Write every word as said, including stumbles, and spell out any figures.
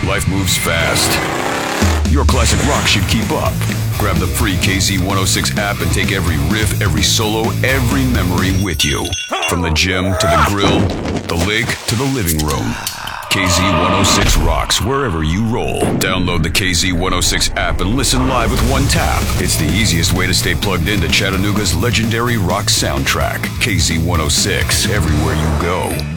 Life moves fast. Your classic rock should keep up. Grab the free K Z one oh six app and take every riff, every solo, every memory with you. From the gym to the grill, the lake to the living room. K Z one oh six rocks wherever you roll. Download the K Z one oh six app and listen live with one tap. It's the easiest way to stay plugged into Chattanooga's legendary rock soundtrack. K Z one oh six, everywhere you go.